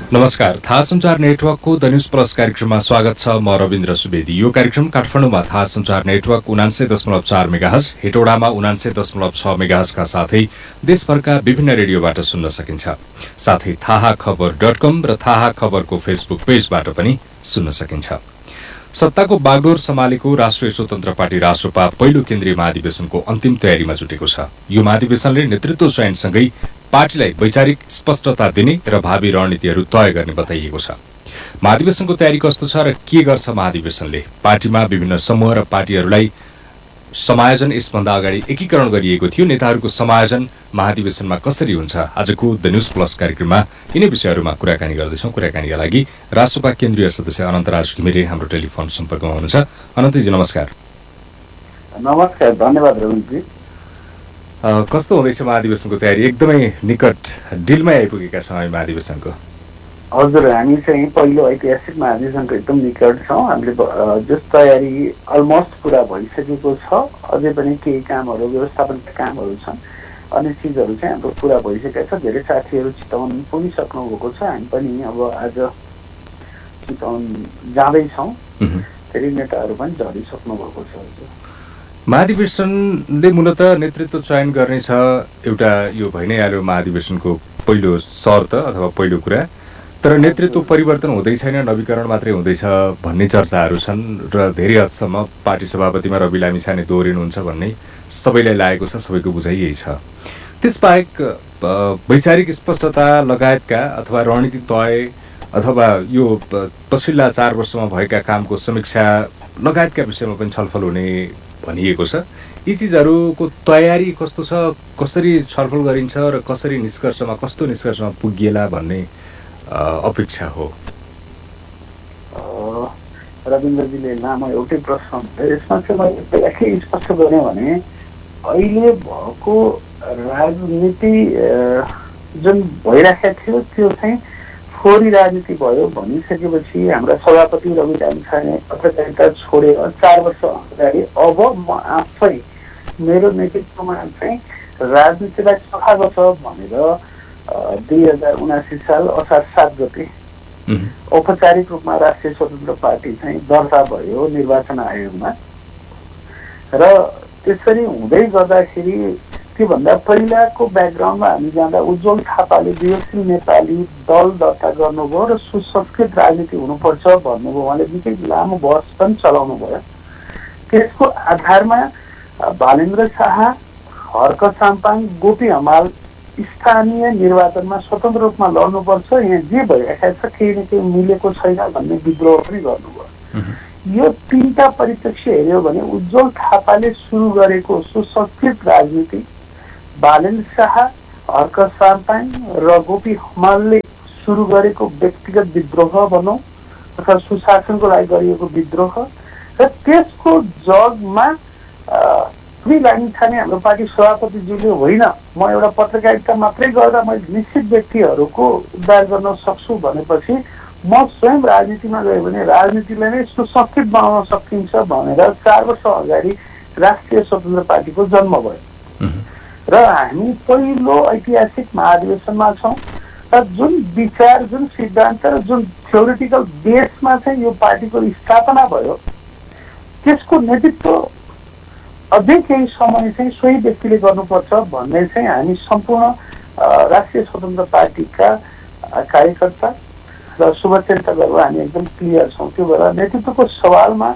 नमस्कार, थाहा सञ्चार नेटवर्कको द न्यूज प्लस कार्यक्रममा स्वागत छ। म रविन्द्र सुवेदी। यो कार्यक्रम काठमाडौँमा थाहा सञ्चार नेटवर्क ९९.४ मेगाहर्ज, हेटौडामा ९९.६ मेगाहर्जका साथै देशभरका विभिन्न रेडियोबाट सुन्न सकिन्छ। साथै थाहा खबर.com र थाहा खबरको फेसबुक पेजबाट पनि सुन्न सकिन्छ। सत्ताको बागडोर सम्हालेको राष्ट्रिय स्वतन्त्र पार्टी रासोपा पहिलो केन्द्रीय महाधिवेशनको अन्तिम तयारीमा जुटेको छ। यो महाधिवेशनले नेतृत्व चयनसँगै पार्टीलाई वैचारिक स्पष्टता दिने र भावी रणनीतिहरू तय गर्ने बताइएको छ। महाधिवेशनको तयारी कस्तो छ र के गर्छ महाधिवेशनले? पार्टीमा विभिन्न समूह र पार्टीहरूलाई समायोजन यसभन्दा अगाडि एकीकरण गरिएको थियो। नेताहरूको समायोजन महाधिवेशनमा कसरी हुन्छ? आजको द न्यूज प्लस कार्यक्रममा यिनै विषयहरूमा कुराकानी गर्दैछौँ। कुराकानीका लागि रासोपा केन्द्रीय सदस्य अनन्तराज घिमिरे हाम्रो टेलिफोन सम्पर्कमा हुनुहुन्छ। अनन्तजी नमस्कार। नमस्कार, धन्यवाद रविन्द्रजी। कस्तो हुँदैछ महाधिवेशनको तयारी? एकदमै निकट डिलमै आइपुगेका छौँ हामी महाधिवेशनको। हजुर, हामी चाहिँ पहिलो ऐतिहासिक महाधिवेशनको एकदम निकट छौँ। हामीले जस तयारी अलमोस्ट पुरा भइसकेको छ। अझै पनि केही कामहरू, व्यवस्थापनका कामहरू छन्, अन्य चिजहरू चाहिँ हाम्रो पुरा भइसकेका छ। धेरै साथीहरू चितवन पुगिसक्नु भएको छ। हामी पनि अब आज चितवन जाँदैछौँ। धेरै नेताहरू पनि झरिसक्नु भएको छ। महाधिवेशनले मूलत नेतृत्व चयन गर्ने छ, एउटा यो भइ नै हाल्यो महाधिवेशनको पहिलो शर्त अथवा पहिलो कुरा। तर नेतृत्व परिवर्तन हुँदै छैन, नवीकरण मात्रै हुँदैछ भन्ने चर्चाहरू छन् र धेरै हदसम्म पार्टी सभापतिमा रवि लामिछाने दोहोरिनुहुन्छ भन्ने सबैलाई लागेको छ, सबैको बुझाइ यही छ। त्यसबाहेक वैचारिक स्पष्टता लगायतका अथवा रणनीति तय अथवा यो पछिल्ला 4 वर्षमा भएका कामको समीक्षा लगायतका विषयमा पनि छलफल हुने भनिएको छ। यी चिजहरूको तयारी कस्तो छ? कसरी छलफल गरिन्छ र कसरी निष्कर्षमा, कस्तो निष्कर्षमा पुगिएला भन्ने अपेक्षा हो? रविन्द्रजीले लामो एउटै प्रश्न, यसमा चाहिँ मैले के स्पष्ट गरेँ भने अहिले भएको राजनीति जुन भइरहेको थियो त्यो चाहिँ फोहोरी राजनीति भयो भनिसकेपछि हाम्रा सभापति रवि लामिछाने पत्रकारिता छोडेर 4 वर्ष अगाडि अब म आफै मेरो नेतृत्वमा चाहिँ राजनीतिलाई सफा गर्छ भनेर 2079 साल असार 7 गते औपचारिक रूपमा राष्ट्रिय स्वतन्त्र पार्टी चाहिँ दर्ता भयो निर्वाचन आयोगमा। र त्यसरी हुँदै गर्दाखेरि त्योभन्दा पहिलाको ब्याकग्राउन्डमा हामी जाँदा उज्जवल थापाले विवेकशील नेपाली दल दर्ता गर्नुभयो र सुसंस्कृत राजनीति हुनुपर्छ भन्नुभयो। उहाँले निकै लामो बहस पनि चलाउनु भयो। त्यसको आधारमा बालेन्द्र शाह, हर्क साम्पाङ, गोपी हमाल स्थानीय निर्वाचनमा स्वतन्त्र रूपमा लड्नुपर्छ, यहाँ जे भइरहेको छ केही न केही मिलेको छैन भन्ने विद्रोह पनि गर्नुभयो। यो 3टा परिप्रेक्ष्य हेऱ्यो भने उज्जवल थापाले सुरु गरेको सुसंस्कृत राजनीति, बालेन्द्र शाह, हर्क साम्पाङ र गोपी हमालले सुरु गरेको व्यक्तिगत विद्रोह भनौँ अथवा सुशासनको लागि गरिएको विद्रोह र त्यसको जगमा रवि लामिछाने हाम्रो पार्टी सभापतिज्यूले होइन म एउटा पत्रकारिता मात्रै गर्दा मैले निश्चित व्यक्तिहरूको उद्धार गर्न सक्छु भनेपछि म स्वयं राजनीतिमा गएँ भने राजनीतिलाई नै सुसंस्कृत बनाउन सकिन्छ भनेर 4 वर्ष अगाडि राष्ट्रिय स्वतन्त्र पार्टीको जन्म भयो। र हामी पहिलो ऐतिहासिक महाधिवेशनमा छौँ र जुन विचार, जुन सिद्धान्त र जुन थ्योरिटिकल बेसमा चाहिँ यो पार्टीको स्थापना भयो त्यसको नेतृत्व अझै केही समय चाहिँ सोही व्यक्तिले गर्नुपर्छ भन्ने चाहिँ हामी सम्पूर्ण राष्ट्रिय स्वतन्त्र पार्टीका कार्यकर्ता र शुभचिन्तकहरू हामी एकदम क्लियर छौँ। त्यो भएर नेतृत्वको सवालमा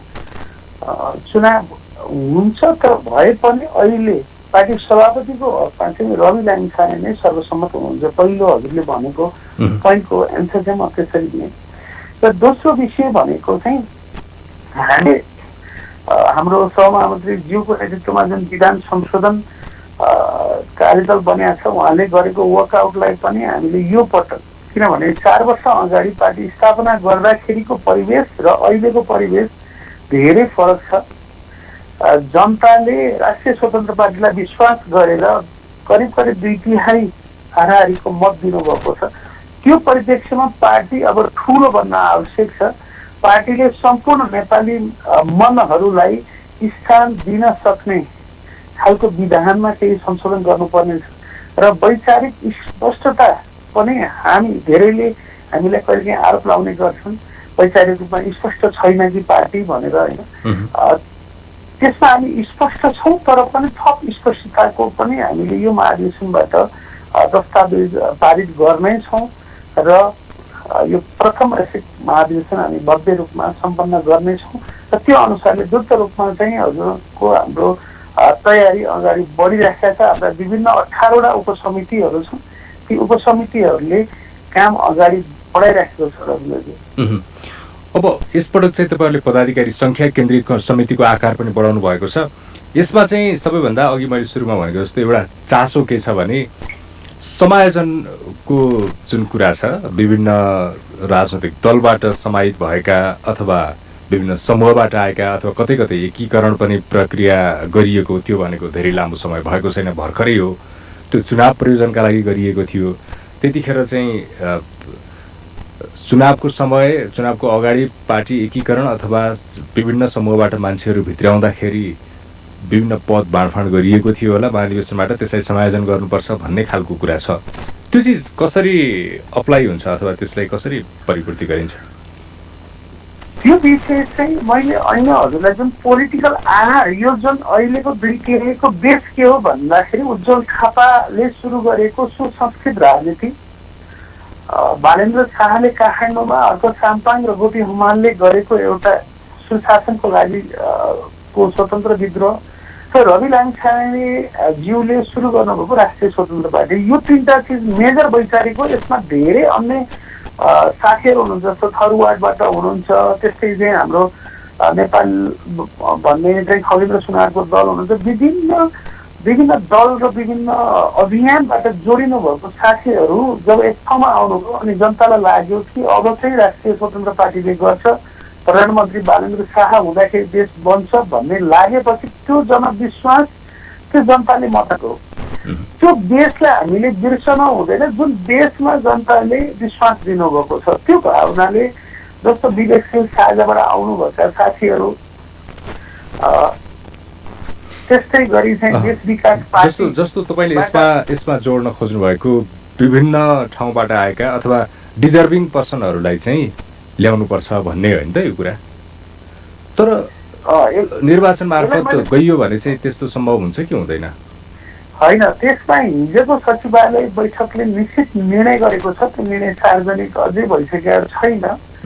चुनाव हुन्छ तर भए पनि अहिले पार्टी सभापतिको हकमा चाहिँ रवि लामिछाने नै सर्वसम्मत हुनुहुन्छ। पहिलो हजुरले भनेको पोइन्टको एन्सर चाहिँ म त्यसरी दिएँ। र दोस्रो विषय भनेको चाहिँ हामीले हाम्रो सहमन्त्री ज्यूको नेतृत्वमा जुन विधान संशोधन कार्यदल बनिएको छ उहाँले गरेको वर्कआउटलाई पनि हामीले यो पटक, किनभने 4 वर्ष अगाडि पार्टी स्थापना गर्दाखेरिको परिवेश र अहिलेको परिवेश धेरै फरक छ। जनताले राष्ट्रिय स्वतन्त्र पार्टीलाई विश्वास गरेर करिब 2/3 हाराहारीको मत दिनुभएको छ। त्यो परिप्रेक्ष्यमा पार्टी अब ठुलो बन्न आवश्यक छ। पार्टीले सम्पूर्ण नेपाली मनहरूलाई स्थान दिन सक्ने खालको विधानमा केही संशोधन गर्नुपर्ने छ र वैचारिक स्पष्टता पनि हामी धेरैले हामीलाई कहिलेकाहीँ आरोप लाउने गर्छन् वैचारिक रूपमा स्पष्ट छैन कि पार्टी भनेर होइन। त्यसमा हामी स्पष्ट छौँ, तर पनि थप स्पष्टताको पनि हामीले यो महाधिवेशनबाट दस्तावेज पारित गर्नै छौँ र यो प्रथम ऐच्छिक महाधिवेशन हामी भव्य रूपमा सम्पन्न गर्नेछौँ र त्यो अनुसारले द्रुत रूपमा चाहिँ हजुरको हाम्रो तयारी अगाडि बढिरहेका छ। हाम्रा विभिन्न 18वटा उपसमितिहरू छन्, ती उपसमितिहरूले काम अगाडि बढाइराखेको छ हजुरले। अब यसपटक चाहिँ तपाईँहरूले पदाधिकारी सङ्ख्या केन्द्रित समितिको आकार पनि बढाउनु भएको छ। यसमा चाहिँ सबैभन्दा अघि मैले सुरुमा भनेको जस्तो एउटा चासो के छ भने समायोजनको जुन कुरा छ, विभिन्न राजनैतिक दलबाट समाहित भएका अथवा विभिन्न समूहबाट आएका अथवा कतै कतै एकीकरण पनि प्रक्रिया गरिएको थियो भनेको धेरै लामो समय भएको छैन, भर्खरै हो। त्यो चुनाव प्रयोजनका लागि गरिएको थियो। त्यतिखेर चाहिँ चुनावको समय, चुनावको अगाडि पार्टी एकीकरण अथवा विभिन्न समूहबाट मान्छेहरू भित्राउँदाखेरि विभिन्न पद बाँडफाँड गरिएको थियो होला महाधिवेशनबाट, त्यसलाई समायोजन गर्नुपर्छ भन्ने खालको कुरा छ। त्यो चिज कसरी अप्लाई हुन्छ अथवा त्यसलाई कसरी परिपूर्ति गरिन्छ? त्यो विषय चाहिँ मैले ऐन हजुरलाई जुन पोलिटिकल आधार, यो जुन अहिलेको बिग्रिएको बेस के हो भन्दाखेरि उज्जवल थापाले सुरु गरेको सुसंस्कृत राजनीति, बालेन्द्र शाहले काठमाडौँमा, अर्को साम्पाङ र गोपी हुमानले गरेको एउटा सुशासनको लागि को स्वतन्त्र विद्रोह र रवि लामिछाने ज्यूले सुरु गर्नुभएको राष्ट्रिय स्वतन्त्र पार्टी, यो तीनटा चिज मेजर वैचारिक हो। यसमा धेरै अन्य साथीहरू हुनुहुन्छ, जस्तो थरुवाडबाट हुनुहुन्छ, त्यस्तै चाहिँ हाम्रो नेपाल भन्ने चाहिँ खगेन्द्र सुनारको दल हुनुहुन्छ, विभिन्न दल र विभिन्न अभियानबाट जोडिनु भएको साथीहरू जब एक ठाउँमा आउनुभयो अनि जनतालाई लाग्यो कि अब चाहिँ राष्ट्रिय स्वतन्त्र पार्टीले गर्छ, प्रधानमन्त्री बालेन्द्र शाह हुँदाखेरि देश बन्छ भन्ने लागेपछि त्यो जनविश्वास, त्यो जनताले मताको त्यो देशलाई हामीले बिर्सन हुँदैन, जुन देशमा जनताले विश्वास दिनुभएको छ त्यो भावनाले जस्तो विवेकशील साझाबाट आउनुभएका साथीहरू त्यस्तै गरी चाहिँ देश विकास पार्टी जस्तो तपाईँले यसमा जोड्न खोज्नु भएको विभिन्न ठाउँबाट आएका अथवा डिजर्भिङ पर्सनहरूलाई चाहिँ ल्याउनुपर्छ भन्ने होइन त यो कुरा। तर निर्वाचन मार्फत गइयो भने चाहिँ त्यस्तो सम्भव हुन्छ कि हुँदैन? होइन, त्यसमा हिजोको सचिवालय बैठकले निश्चित निर्णय गरेको छ। त्यो निर्णय सार्वजनिक अझै भइसकेको छैन।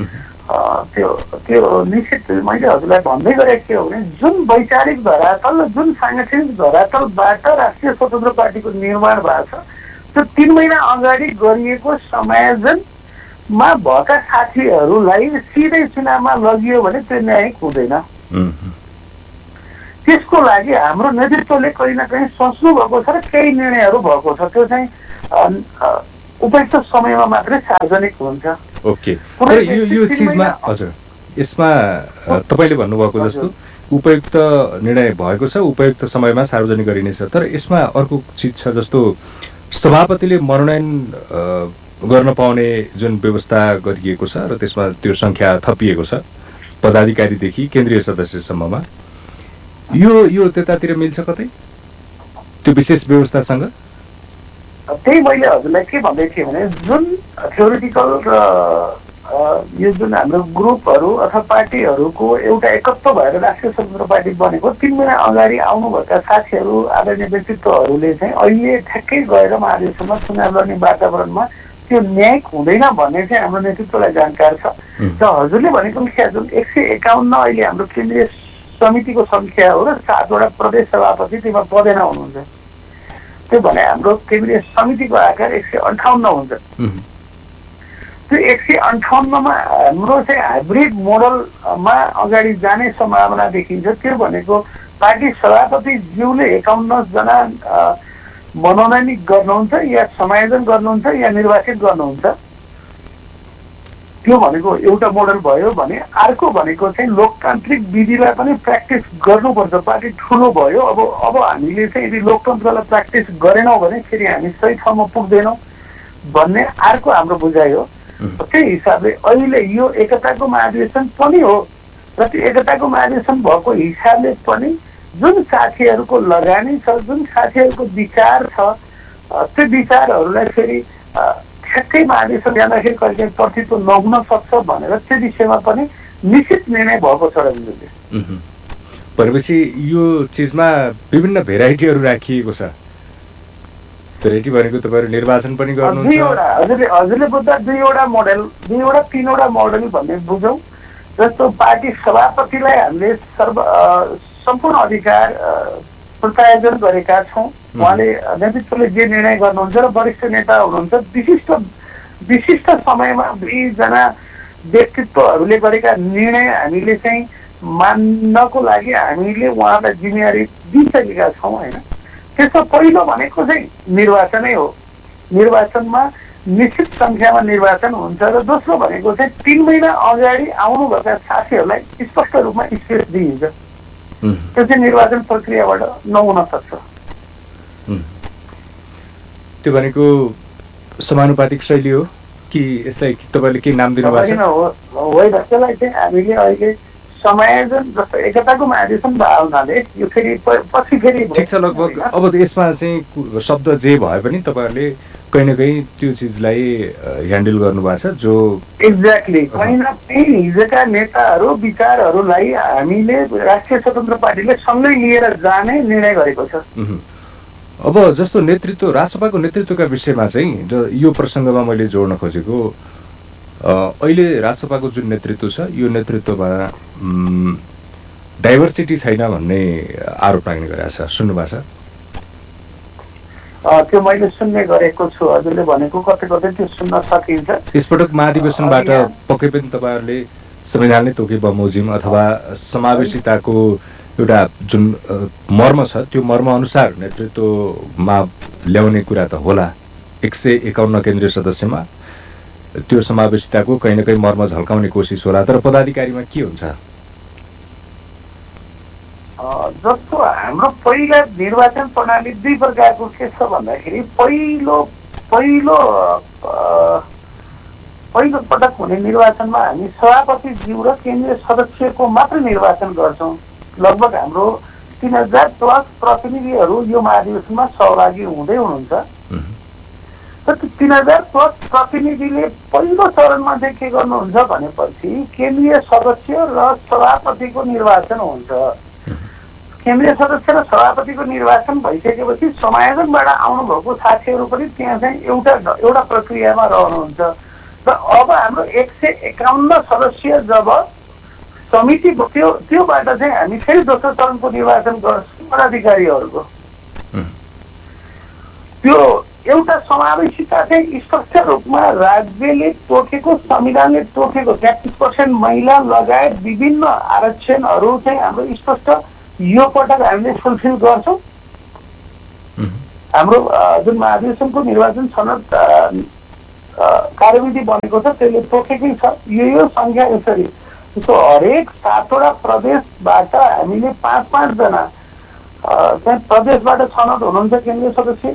त्यो निश्चित मैले हजुरलाई भन्दै गरेको के हो भने जुन वैचारिक धरातल र जुन साङ्गठनिक धरातलबाट राष्ट्रिय स्वतन्त्र पार्टीको निर्माण भएको छ, त्यो 3 महिना अगाडि गरिएको समायोजनमा भएका साथीहरूलाई सिधै चुनावमा लगियो भने त्यो न्यायिक हुँदैन। त्यसको लागि हाम्रो नेतृत्वले कहीँ न कहीँ सोच्नु भएको छ र केही निर्णयहरू भएको छ, त्यो चाहिँ उपयुक्त समयमा मात्रै सार्वजनिक हुन्छ। ओके, यो चिजमा हजुर यसमा तपाईँले भन्नुभएको जस्तो उपयुक्त निर्णय भएको छ, उपयुक्त समयमा सार्वजनिक गरिनेछ। तर यसमा अर्को चिज छ, जस्तो सभापतिले मनोनयन गर्न पाउने जुन व्यवस्था गरिएको छ र त्यसमा त्यो सङ्ख्या थपिएको छ पदाधिकारीदेखि केन्द्रीय सदस्यसम्ममा, यो त्यतातिर मिल्छ कतै त्यो विशेष व्यवस्थासँग? त्यही मैले हजुरलाई के भन्दै थिएँ भने जुन थ्योरिटिकल र यो जुन हाम्रो ग्रुपहरू अथवा पार्टीहरूको एउटा एकत्व भएर राष्ट्रिय स्वतन्त्र पार्टी बनेको 3 महिना अगाडि आउनुभएका साथीहरू, आदरणीय व्यक्तित्वहरूले चाहिँ अहिले ठ्याक्कै गएर महाधिवेशनमा चुनाव लड्ने वातावरणमा त्यो न्यायिक हुँदैन भन्ने चाहिँ हाम्रो नेतृत्वलाई जानकार छ। र हजुरले भनेको सङ्ख्या जुन 151 अहिले हाम्रो केन्द्रीय समितिको सङ्ख्या हो र 7 वटा प्रदेश सभापति त्यसमा पदेन हुनुहुन्छ, त्यो भने हाम्रो केन्द्रीय समितिको आकार 158 हुन्छ। त्यो 158 मा हाम्रो चाहिँ हाइब्रिड मोडलमा अगाडि जाने सम्भावना देखिन्छ। त्यो भनेको पार्टी सभापति ज्यूले 51 जना मनोनयन गर्नुहुन्छ या समायोजन गर्नुहुन्छ या निर्वाचित गर्नुहुन्छ, त्यो भनेको एउटा मोडल भयो भने अर्को भनेको चाहिँ लोकतान्त्रिक विधिलाई पनि प्र्याक्टिस गर्नुपर्छ। पार्टी ठुलो भयो, अब हामीले चाहिँ यदि लोकतन्त्रलाई प्र्याक्टिस गरेनौँ भने फेरि हामी सही ठाउँमा पुग्दैनौँ भन्ने अर्को हाम्रो बुझाइ हो। त्यही हिसाबले अहिले यो एकताको महाधिवेशन पनि हो र त्यो एकताको महाधिवेशन भएको हिसाबले पनि जुन साथीहरूको लगानी छ, जुन साथीहरूको विचार छ, त्यो विचारहरूलाई फेरि ठ्याक्कै महाधिवेशन जाँदाखेरि कहिले प्रतित्व नहुन सक्छ भनेर त्यो विषयमा पनि निश्चित निर्णय भएको छ रविन्द्रजी। भनेपछि यो चिजमा विभिन्न भेराइटीहरू राखिएको छ। भेराइटी भनेको तपाईँहरू निर्वाचन पनि गर्नुहुन्छ। हजुरले बुझ्दा दुईवटा तीनवटा मोडल भन्ने बुझौँ। जस्तो पार्टी सभापतिलाई हामीले सम्पूर्ण अधिकार प्रत्यायोजन गरेका छौँ। उहाँले नेतृत्वले जे निर्णय गर्नुहुन्छ र वरिष्ठ नेता हुनुहुन्छ विशिष्ट समयमा दुईजना व्यक्तित्वहरूले गरेका निर्णय हामीले चाहिँ मान्नको लागि हामीले उहाँलाई जिम्मेवारी दिइसकेका छौँ होइन। त्यसमा पहिलो भनेको चाहिँ निर्वाचनै हो। निर्वाचनमा निश्चित सङ्ख्यामा निर्वाचन हुन्छ र दोस्रो भनेको चाहिँ 3 महिना अगाडि आउनुभएका साथीहरूलाई स्पष्ट रूपमा स्पेस दिइन्छ। त्यो चाहिँ निर्वाचन प्रक्रियाबाट नहुन सक्छ। त्यो भनेको समानुपातिक शैली हो कि यसलाई तपाईँले के नाम दिनुभएको छ? होइन, त्यसलाई चाहिँ हामीले अहिले समायोजन जस्तो एकताको महाधिवेशन भयो हुनाले यो फेरि पछि फेरि ठिक छ। लगभग अब यसमा चाहिँ शब्द जे भए पनि तपाईँहरूले कहीँ न कहीँ त्यो चिजलाई ह्यान्डल गर्नुभएको छ जो एक्ज्याक्टली कहीँ न कहीँ हिजोका नेताहरू विचारहरूलाई हामीले राष्ट्रिय स्वतन्त्र पार्टीले सँगै लिएर जाने निर्णय गरेको छ। अब जस्तो नेतृत्व राजसभाको नेतृत्वका विषयमा चाहिँ यो प्रसङ्गमा मैले जोड्न खोजेको अहिले राजसभाको जुन नेतृत्व छ यो नेतृत्वमा डाइभर्सिटी छैन भन्ने आरोप लाग्ने गरेको छ। सुन्नुभएको छ? त्यो मैले सुन्ने गरेको छु। हजुरले भनेको कतै कतै त्यो सुन्न सकिन्छ। यसपटक महाधिवेशनबाट पक्कै पनि तपाईँहरूले संविधानले तोके बमोजिम अथवा समावेशिताको एउटा जुन मर्म छ त्यो मर्म अनुसार नेतृत्वमा ल्याउने कुरा त होला। 151 केन्द्रीय सदस्यमा त्यो समावेशिताको कहीँ न कहीँ मर्म झल्काउने कोसिस होला। तर पदाधिकारीमा के हुन्छ? जस्तो हाम्रो पहिला निर्वाचन प्रणाली दुई प्रकारको के छ भन्दाखेरि पहिलो पटक हुने निर्वाचनमा हामी सभापतिज्यू र केन्द्रीय सदस्यको मात्र निर्वाचन गर्छौँ। लगभग हाम्रो 3000+ प्रतिनिधिहरू यो महाधिवेशनमा सहभागी हुँदै हुनुहुन्छ। तर 3000+ प्रतिनिधिले पहिलो चरणमा चाहिँ के गर्नुहुन्छ भनेपछि केन्द्रीय सदस्य र सभापतिको निर्वाचन हुन्छ। केन्द्रीय सदस्य र सभापतिको निर्वाचन भइसकेपछि समायोजनबाट आउनुभएको साथीहरू पनि त्यहाँ चाहिँ एउटा प्रक्रियामा रहनुहुन्छ। र अब हाम्रो 151 सदस्य जब समिति त्योबाट चाहिँ हामी फेरि दोस्रो चरणको निर्वाचन गर्छौँ पदाधिकारीहरूको। त्यो एउटा समावेशिता चाहिँ स्पष्ट रूपमा राज्यले तोकेको संविधानले तोकेको 33% महिला लगायत विभिन्न आरक्षणहरू चाहिँ हाम्रो स्पष्ट यो पटक हामीले फुलफिल गर्छौँ। हाम्रो जुन महाधिवेशनको निर्वाचन छनौट कार्यविधि बनेको छ त्यसले तोकेकै छ। यो सङ्ख्या यसरी जस्तो हरेक 7वटा प्रदेशबाट हामीले 5-5 जना चाहिँ प्रदेशबाट छनौट हुनुहुन्छ केन्द्रीय सदस्य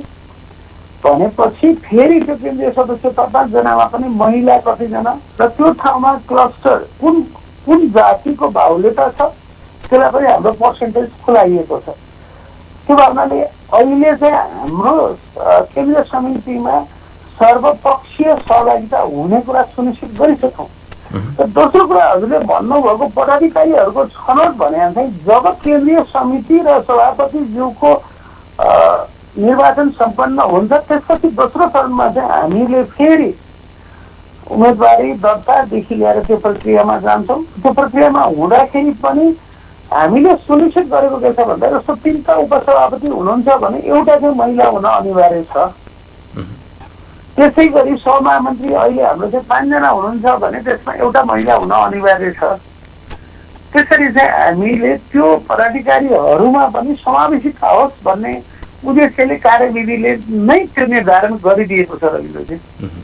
भनेपछि फेरि त्यो केन्द्रीय सदस्य 5 जनामा पनि महिला कतिजना र त्यो ठाउँमा क्लस्टर कुन जातिको बाहुल्यता छ त्यसलाई पनि हाम्रो पर्सेन्टेज खुलाइएको छ। त्यो भन्नाले अहिले चाहिँ हाम्रो केन्द्रीय समितिमा सर्वपक्षीय सहभागिता हुने कुरा सुनिश्चित गरिसक्यौँ। र दोस्रो कुरा हजुरले भन्नुभएको पदाधिकारीहरूको छनौट भने चाहिँ जब केन्द्रीय समिति र सभापतिज्यूको निर्वाचन सम्पन्न हुन्छ त्यसपछि दोस्रो चरणमा चाहिँ हामीले फेरि उम्मेदवारी दर्तादेखि लिएर त्यो प्रक्रियामा जान्छौँ। त्यो प्रक्रियामा हुँदाखेरि पनि हामीले सुनिश्चित गरेको के छ भन्दा जस्तो 3टा उपसभापति हुनुहुन्छ भने एउटा चाहिँ महिला हुन अनिवार्य छ। त्यसै गरी सहमहामन्त्री अहिले हाम्रो चाहिँ 5 जना हुनुहुन्छ भने त्यसमा एउटा महिला हुन अनिवार्य छ। त्यसरी चाहिँ हामीले त्यो पदाधिकारीहरूमा पनि समावेशित होस् भन्ने उद्देश्यले कार्यविधिले नै त्यो निर्धारण गरिदिएको छ रविन्द्रजी।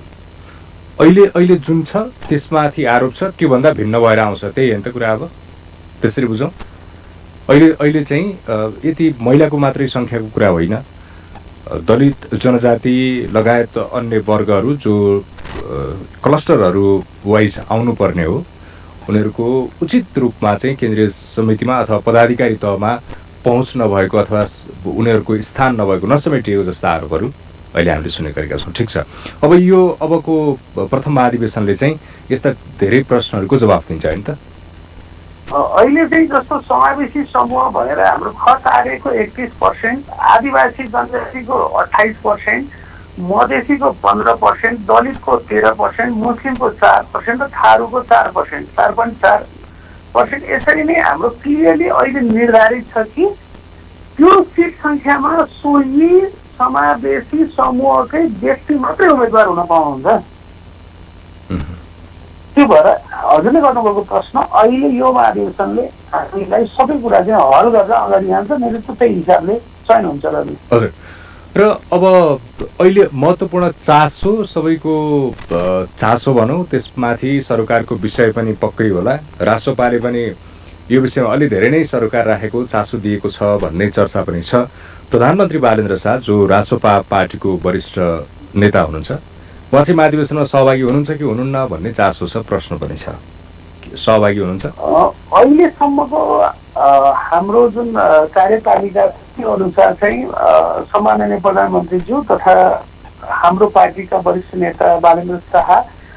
अहिले जुन छ त्यसमाथि आरोप छ त्योभन्दा भिन्न भएर आउँछ त्यही हो नि त कुरा। अब त्यसरी बुझौँ अहिले चाहिँ यति महिलाको मात्रै सङ्ख्याको कुरा होइन, दलित जनजाति लगायत अन्य वर्गहरू जो क्लस्टरहरू वाइज आउनुपर्ने हो उनीहरूको उचित रूपमा चाहिँ केन्द्रीय समितिमा अथवा पदाधिकारी तहमा पहुँच नभएको अथवा उनीहरूको स्थान नभएको नसमेटिएको जस्ता आरोपहरू अहिले हामीले सुने गरेका छौँ। ठिक छ, अब यो अबको प्रथम महाधिवेशनले चाहिँ यस्ता धेरै प्रश्नहरूको जवाफ दिन्छ होइन त? अहिले चाहिँ जस्तो समावेशी समूह भनेर हाम्रो खर्च आएको 31%, आदिवासी जनजातिको 28%, मधेसीको 15%, दलितको 13%, मुस्लिमको 4% र थारूको 4%, 4.4%। यसरी नै हाम्रो क्लियरली अहिले निर्धारित छ कि त्यो सिट सङ्ख्यामा सोही समावेशी समूहकै व्यक्ति मात्रै उम्मेदवार हुन पाउनुहुन्छ। त्यो भएर हजुरले गर्नुभएको प्रश्न अहिले यो महाधिवेशनले हामीलाई सबै कुरा चाहिँ हल गरेर अगाडि जान्छ, नेतृत्व त्यही हिसाबले चयन हुन्छ। हजुर, र अब अहिले महत्त्वपूर्ण चासो सबैको चासो भनौँ, त्यसमाथि सरकारको विषय पनि पक्कै होला। रासोपाले पनि यो विषयमा अलि धेरै नै सरकार राखेको चासो दिएको छ भन्ने चर्चा पनि छ। प्रधानमन्त्री बालेन्द्र शाह जो रासोपा पार्टीको वरिष्ठ नेता हुनुहुन्छ, उहाँ चाहिँ महाधिवेशनमा सहभागी हुनुहुन्छ कि हुनुहुन्न भन्ने चासो छ, प्रश्न पनि छ। सहभागी हुनुहुन्छ? अहिलेसम्मको हाम्रो जुन कार्यतालिका अनुसार चाहिँ सम्माननीय प्रधानमन्त्रीज्यू तथा हाम्रो पार्टीका वरिष्ठ नेता बालेन्द्र शाह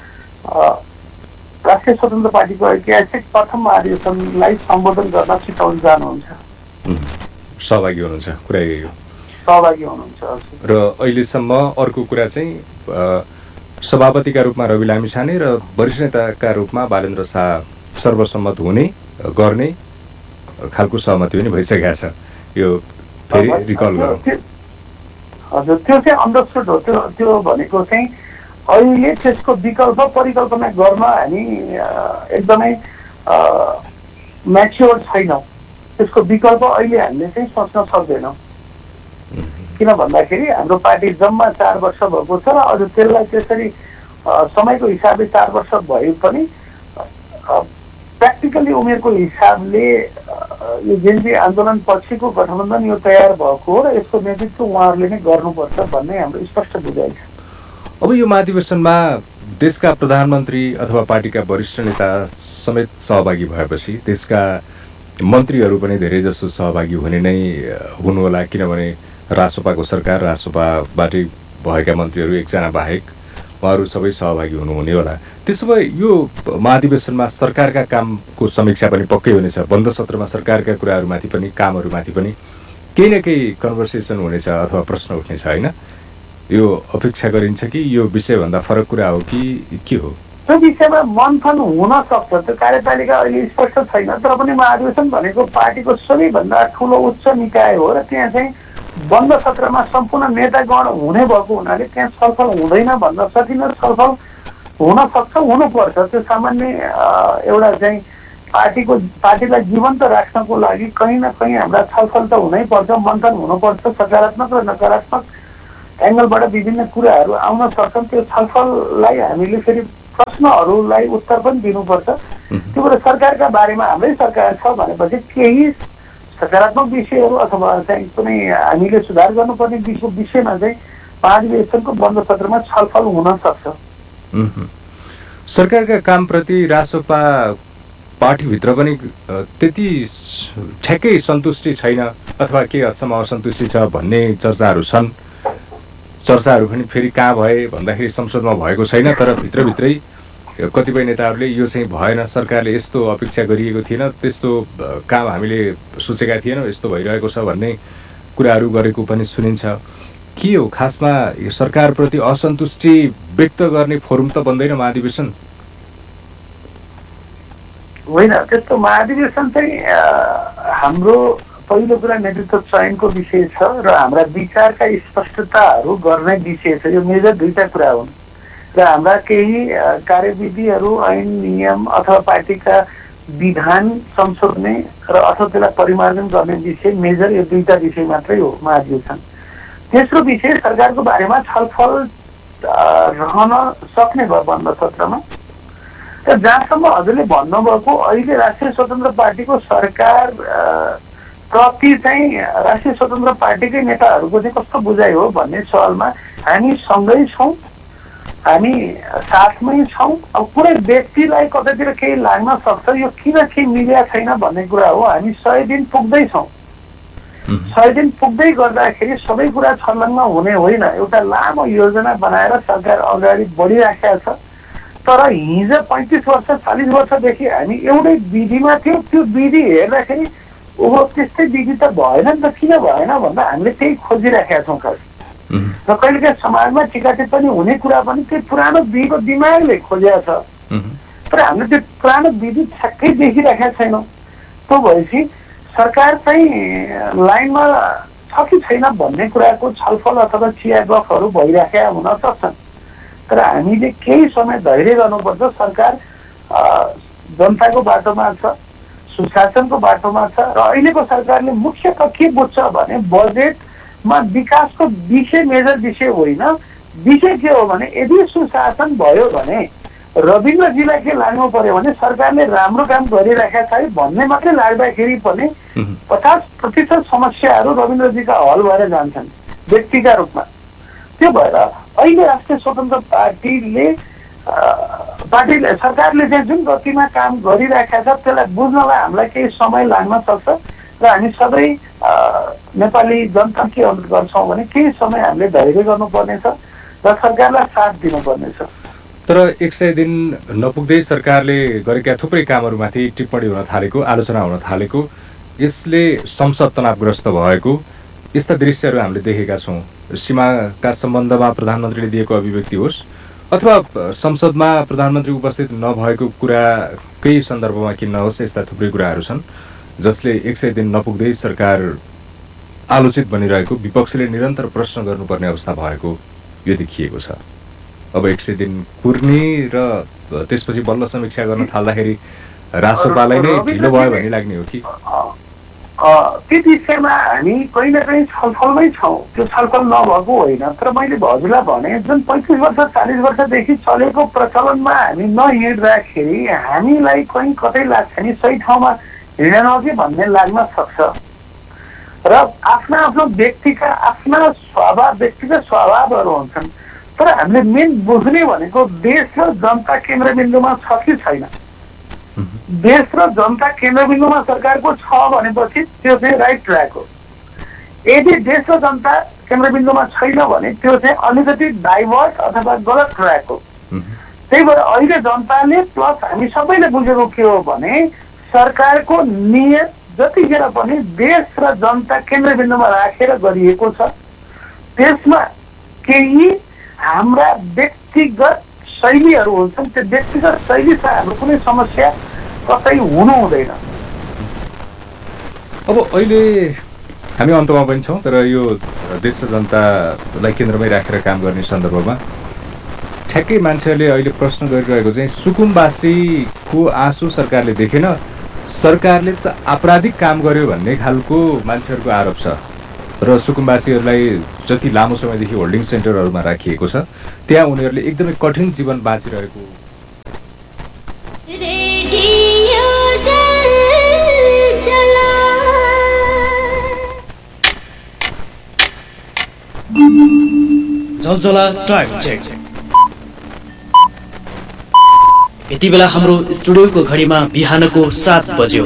राष्ट्रिय स्वतन्त्र पार्टीको ऐतिहासिक प्रथम महाधिवेशनलाई सम्बोधन गर्न चितवन जानुहुन्छ। सहभागी हुनुहुन्छ, कुरा यही हो। सहभागी हुनुहुन्छ। र अहिलेसम्म अर्को कुरा चाहिँ सभापतिका रूपमा रवि लामिछाने र वरिष्ठ नेताका रूपमा बालेन्द्र शाह सर्वसम्मत हुने गर्ने खालको सहमति पनि भइसकेको छ। यो फेरि रिकल गरौँ। हजुर, त्यो चाहिँ अन्डरस्टुड हो। त्यो भनेको चाहिँ अहिले त्यसको विकल्प परिकल्पना गर्न हामी एकदमै म्याच्योर छैनौँ। त्यसको विकल्प अहिले हामीले चाहिँ सोच्न सक्दैनौँ। किन भन्दाखेरि हाम्रो पार्टी जम्मा 4 वर्ष भएको छ र अझ त्यसलाई त्यसरी समयको हिसाबले 4 वर्ष भए पनि प्र्याक्टिकली उमेरको हिसाबले यो जेनजी आन्दोलन पछिको गठबन्धन यो तयार भएको हो र यसको नेतृत्व उहाँहरूले नै गर्नुपर्छ भन्ने हाम्रो स्पष्ट बुझाइ छ। अब यो महाधिवेशनमा देशका प्रधानमन्त्री अथवा पार्टीका वरिष्ठ नेता समेत सहभागी भएपछि देशका मन्त्रीहरू पनि धेरै जसो सहभागी हुने नै हुनुहोला, किनभने रासोपाको सरकार, रासोपाबाटै भएका मन्त्रीहरू एकजना बाहेक उहाँहरू सबै सहभागी हुनुहुने होला। त्यसो भए यो महाधिवेशनमा सरकारका कामको समीक्षा पनि पक्कै हुनेछ। बन्द सत्रमा सरकारका कुराहरूमाथि पनि, कामहरूमाथि पनि केही न केही कन्भर्सेसन हुनेछ अथवा प्रश्न उठ्नेछ होइन? यो अपेक्षा गरिन्छ कि यो विषयभन्दा फरक कुरा हो कि के हो? त्यो विषयमा मन्थन हुन सक्छ। त्यो कार्यतालिका अहिले स्पष्ट छैन, तर पनि महाधिवेशन भनेको पार्टीको सबैभन्दा ठुलो उच्च निकाय हो र त्यहाँ चाहिँ बन्द सत्रमा सम्पूर्ण नेतागण हुने भएको हुनाले त्यहाँ छलफल हुँदैन भन्न सकिन्न। छलफल हुन सक्छ, हुनुपर्छ। त्यो सामान्य एउटा चाहिँ पार्टीलाई जीवन्त राख्नको लागि कहीँ न कहीँ हाम्रा छलफल त हुनैपर्छ, मन्थन हुनुपर्छ। सकारात्मक र नकारात्मक एङ्गलबाट विभिन्न कुराहरू आउन सक्छन्। त्यो छलफललाई हामीले फेरि प्रश्नहरूलाई उत्तर पनि दिनुपर्छ। त्यो भएर सरकारका बारेमा हाम्रै सरकार छ भनेपछि केही सकारात्मक विषयहरू अथवा चाहिँ कुनै हामीले सुधार गर्नुपर्ने विषयमा चाहिँ महाधिवेशनको बन्द सत्रमा छलफल हुन सक्छ। सरकारका कामप्रति रासोपा पार्टीभित्र पनि त्यति ठ्याक्कै सन्तुष्टि छैन अथवा के हदसम्म असन्तुष्टि छ भन्ने चर्चाहरू छन्। चर्चाहरू पनि फेरि कहाँ भए भन्दाखेरि संसदमा भएको छैन, तर भित्रभित्रै कतिपय नेताहरूले यो चाहिँ भएन, सरकारले यस्तो अपेक्षा गरिएको थिएन, त्यस्तो काम हामीले सोचेका थिएनौँ, यस्तो भइरहेको छ भन्ने कुराहरू गरेको पनि सुनिन्छ। के हो खासमा यो सरकारप्रति असन्तुष्टि व्यक्त गर्ने फोरम त बन्दैन महाधिवेशन? होइन, त्यस्तो महाधिवेशन चाहिँ हाम्रो पहिलो कुरा नेतृत्व चयनको विषय छ र हाम्रा विचारका स्पष्टताहरू गर्ने विषय छ। यो मेजर दुईटा कुरा हुन् र हाम्रा केही कार्यविधिहरू, ऐन, नियम अथवा पार्टीका विधान संशोधने र अथवा त्यसलाई परिमार्जन गर्ने विषय मेजर यो दुईटा विषय मात्रै हो महाधिवेशन। तेस्रो विषय सरकारको बारेमा छलफल रहन सक्ने भयो बन्द सत्रमा। र जहाँसम्म हजुरले भन्नुभएको अहिले राष्ट्रिय स्वतन्त्र पार्टीको सरकार प्रति चाहिँ राष्ट्रिय स्वतन्त्र पार्टीकै नेताहरूको चाहिँ कस्तो बुझाइ हो भन्ने सवालमा हामी सँगै छौँ, हामी साथमै छौँ। अब कुनै व्यक्तिलाई कतैतिर केही लाग्न सक्छ, यो किन केही मिलेको छैन भन्ने कुरा हो। हामी 100 दिन पुग्दैछौँ। 100 दिन पुग्दै गर्दाखेरि सबै कुरा छलङ्ग हुने होइन। एउटा लामो योजना बनाएर सरकार अगाडि बढिराखेको छ। तर हिजो 35 वर्ष 40 वर्षदेखि हामी एउटै विधिमा थियो। त्यो विधि हेर्दाखेरि त्यस्तै विधि त भएन नि त, किन भएन भन्दा हामीले त्यही खोजिराखेका छौँ खास। र कहिलेकाहीँ समाजमा टिका टिप्पणी हुने कुरा पनि त्यो पुरानो विधिको दिमागले खोजेको छ। तर हामीले त्यो पुरानो विधि ठ्याक्कै देखिराखेका छैनौँ। त्यो भएपछि सरकार चाहिँ लाइनमा छ कि छैन भन्ने कुराको छलफल अथवा चिया गफहरू भइराखेका हुन सक्छन्। तर हामीले केही समय धैर्य गर्नुपर्छ। सरकार जनताको बाटोमा छ, सुशासनको बाटोमा छ। र अहिलेको सरकारले मुख्यतः के बुझ्छ भने बजेटमा विकासको मेजर विषय होइन। विषय के हो भने यदि सुशासन भयो भने रविन्द्रजीलाई के लाग्नु पर्यो भने सरकारले राम्रो काम गरिराखेका छ भन्ने मात्रै लाग्दाखेरि पनि 50% समस्याहरू रविन्द्रजीका हल भएर जान्छन् व्यक्तिका रूपमा। त्यो भएर अहिले राष्ट्रिय स्वतन्त्र पार्टीले सरकारले चाहिँ जुन गतिमा काम गरिराखेका छ त्यसलाई बुझ्नलाई हामीलाई केही समय लाग्न सक्छ। र हामी सबै नेपाली जनता के अनुरोध गर्छौँ भने केही समय हामीले धैर्य गर्नुपर्नेछ र सरकारलाई साथ दिनुपर्नेछ। तर 100 दिन नपुग्दै सरकारले गरेका थुप्रै कामहरूमाथि टिप्पणी हुन थालेको, आलोचना हुन थालेको, यसले संसद तनावग्रस्त भएको यस्ता दृश्यहरू हामीले देखेका छौँ। सीमाका सम्बन्धमा प्रधानमन्त्रीले दिएको अभिव्यक्ति होस् अथवा संसदमा प्रधानमन्त्री उपस्थित नभएको कुराकै सन्दर्भमा किन नहोस्, यस्ता थुप्रै कुराहरू छन् जसले 100 दिन नपुग्दै सरकार आलोचित बनिरहेको, विपक्षले निरन्तर प्रश्न गर्नुपर्ने अवस्था भएको यो देखिएको छ। अब 100 दिन पुर्ने र त्यसपछि बल्ल समीक्षा गर्न थाल्दाखेरि राष्ट्रपालाई नै ढिलो भयो भन्ने लाग्ने हो कि? त्यो विषयमा हामी कहीँ न कहीँ छलफलमै छौँ। त्यो छलफल नभएको होइन। तर मैले हजुरलाई भने जुन 35 वर्ष 40 वर्षदेखि चलेको प्रचलनमा हामी नहिँड्दाखेरि हामीलाई कहीँ कतै लाग्छ नि सही ठाउँमा हिँडेन कि भन्ने लाग्न सक्छ। र आफ्ना आफ्नो व्यक्तिगत स्वभावहरू हुन्छन्। तर हामीले मेन बुझ्ने भनेको देश र जनता केन्द्रबिन्दुमा छ कि छैन। देश र जनता केन्द्रबिन्दुमा सरकारको छ भनेपछि त्यो चाहिँ राइट ट्र्याक हो। यदि देश र जनता केन्द्रबिन्दुमा छैन भने त्यो चाहिँ अलिकति डाइभर्ट अथवा गलत ट्र्याक हो। त्यही भएर अहिले जनताले प्लस हामी सबैले बुझेको के हो भने सरकारको नियत जतिखेर पनि देश र जनता केन्द्रबिन्दुमा राखेर गरिएको छ। त्यसमा केही हाम्रा व्यक्तिगत शैलीहरू हुन्छन्। त्यो व्यक्तिगत शैलीसँग हाम्रो कुनै समस्या कतै हुनु हुँदैन। अब अहिले हामी अन्तमा पनि छौँ। तर यो देश र जनतालाई केन्द्रमै राखेर काम गर्ने सन्दर्भमा ठ्याक्कै मान्छेहरूले अहिले प्रश्न गरिरहेको चाहिँ सुकुमवासीको आँसु सरकारले देखेन, सरकारले त आपराधिक काम गर्यो भन्ने खालको मान्छेहरूको आरोप छ। र सुकुमवासीहरूलाई जति लामो समयदेखि होल्डिङ सेन्टरहरूमा राखिएको छ त्यहाँ उनीहरूले एकदमै कठिन जीवन बाँचिरहेको। जलजला टाइम चेक। यति बेला हाम्रो स्टुडियोको घडीमा बिहानको 7 बज्यो।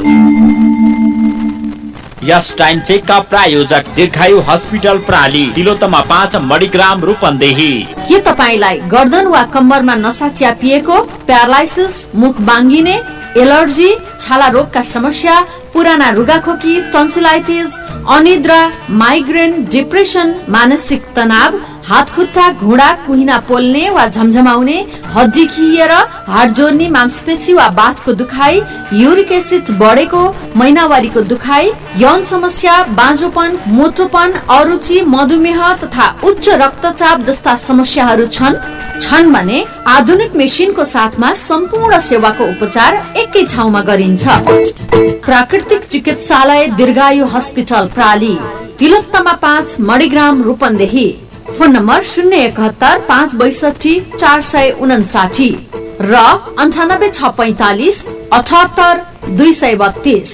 यस टाइम चेकका प्रायोजक दीर्घायु हस्पिटल प्राली, तिलोत्तमा 5 मणिग्राम रूपन्देही। के तपाईलाई गर्दन वा कम्मरमा नसा च्यापिएको, प्यारालाइसिस, मुख बाङ्गिने, एलर्जी, छाला रोगका समस्या, पुराना रुगाखोकी, टन्सिलाइटिस, अनिद्रा, माइग्रेन, डिप्रेसन, मानसिक तनाव, हात खुट्टा घुँडा कुहिना पोल्ने वा झमझमाउने, हड्डी खिएर हाड जोड्ने, मांसपेशी वा बाथको दुखाइ, युरिक एसिड बढेको, महिनावारीको दुखाइ, यौन समस्या, बाँझोपन, मोटोपन, अरुचि, मधुमेह तथा उच्च रक्तचाप जस्ता समस्याहरू छन् भने आधुनिक मेसिनको साथमा सम्पूर्ण सेवाको उपचार एकै ठाउँमा गरिन्छ। प्राकृतिक चिकित्सालय दीर्घायु hospital प्राली, Tilottama 5 Manigram Rupandehi. Phone number 071 562 459 र 98 645 78 232।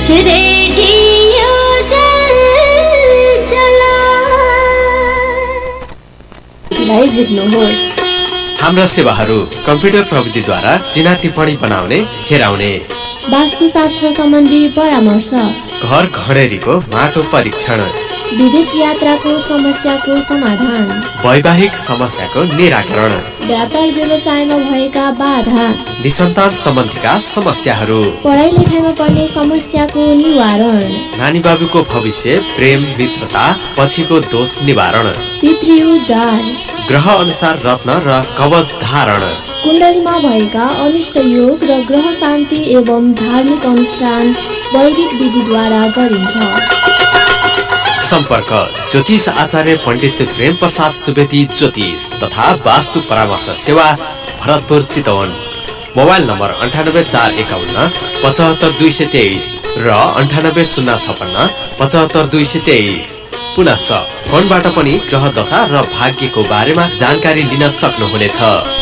हाम्रा सेवाहरू कम्प्युटर प्रविधिद्वारा चिना टिप्पणी बनाउने, हेराउने, वास्तुशास्त्र सम्बन्धी परामर्श, घर घडेरीको माटो परीक्षण, विदेश यात्राको समस्याको समाधान, वैवाहिक समस्याको निराकरण, व्यापार व्यवसायमा भएका बाधा, निसन्तान सम्बन्धीका समस्याहरू, पढाइ लेखाइमा पर्ने समस्याको निवारण, नानी बाबुको भविष्य, प्रेम मित्रता, पछिको दोष निवारण, पितृउद्धार, ग्रह अनुसार रत्न र कवच धारण, कुण्डलीमा भएका अनिष्ट योग र ग्रह शान्ति एवं धार्मिक अनुष्ठान वैदिक विधिद्वारा गरिन्छ। सम्पर्क ज्योतिष आचार्य पण्डित प्रेम प्रसाद सुवेदी ज्योतिष तथा वास्तु परामर्श सेवा, भरतपुर चितवन। मोबाइल नम्बर 9841 75223 र 9806 75223। पुनः फोनबाट पनि ग्रह दशा र भाग्यको बारेमा जानकारी लिन सक्नुहुनेछ।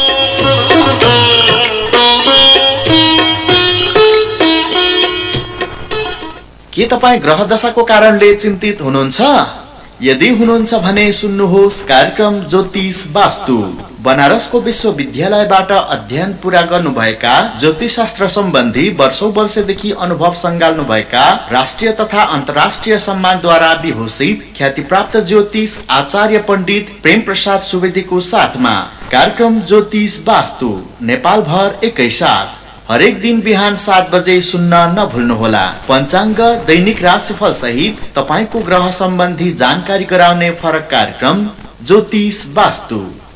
के तपाईँ ग्रह दशाको कारणले चिन्तित हुनुहुन्छ? यदि हुनुहुन्छ भने सुन्नुहोस् कार्यक्रम ज्योतिष वास्तु। बनारसको विश्वविद्यालयबाट अध्ययन पूरा गर्नुभएका ज्योतिष शास्त्र सम्बन्धी वर्षौं वर्षदेखि अनुभव संगाल्नुभएका राष्ट्रिय तथा अन्तर्राष्ट्रिय सम्मानद्वारा विभूषित ख्यातिप्राप्त ज्योतिष आचार्य पण्डित प्रेम प्रसाद सुवेदीको साथमा कार्यक्रम ज्योतिष वास्तु नेपाल भर एकैसाथ हरेक दिन बिहान 7 बजे सुन्न नभुल्नुहोला। पञ्चाङ्ग, दैनिक राशिफल सहित तपाईको ग्रह सम्बन्धी जानकारी गराउने फरक कार्यक्रम ज्योतिष वास्तु।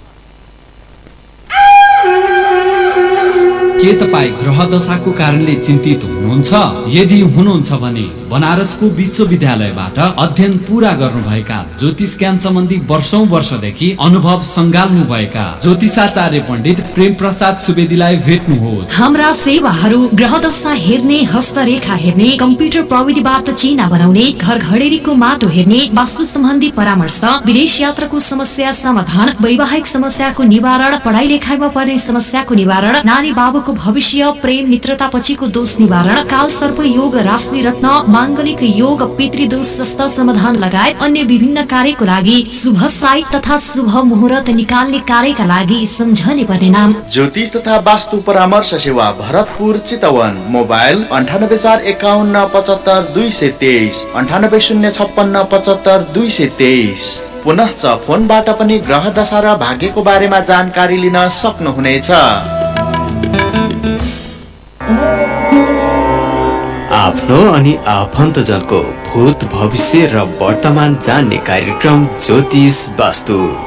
के तपाईँ ग्रह दशाको कारणले चिन्तित हुनुहुन्छ? यदि हुनुहुन्छ भने बनारसको विश्वविद्यालयबाट अध्ययन पूरा गर्नुभएका ज्योतिष ज्ञान सम्बन्धी वर्षौं वर्षदेखि अनुभव संगाल्नु भएका ज्योतिषाचार्य पण्डित प्रेम प्रसाद सुवेदीलाई भेट्नुहोस्। हाम्रा सेवाहरू ग्रह दशा हेर्ने, हस्तरेखा हेर्ने, कम्प्युटर प्रविधिबाट चिना बनाउने, घर घडेरीको माटो हेर्ने, वास्तु सम्बन्धी परामर्श, विदेश यात्राको समस्या समाधान, वैवाहिक समस्याको निवारण, पढाइ लेखाइमा पर्ने समस्याको निवारण, नानी बाबुको भविष्य, प्रेम मित्रता पछिको दोष निवारण, काल सर्प योग, राशि रत्न, माङ्गलिक योग, पितृदोष जस्ता समाधान लगायत अन्य विभिन्न कार्यको लागि शुभ साइत तथा शुभ मुहुर्त निकाल्ने कार्यका लागि सम्झने पर्ने नाम ज्योतिष तथा वास्तु परामर्श सेवा, भरतपुर चितवन। मोबाइल 9841 75 223 9806 75 223। पुनश्च फोनबाट पनि ग्रह दशा र भाग्यको बारेमा जानकारी लिन सक्नुहुनेछ। आफ्नो अनि आफन्तजनको भूत भविष्य र वर्तमान जान्ने कार्यक्रम ज्योतिष वास्तु।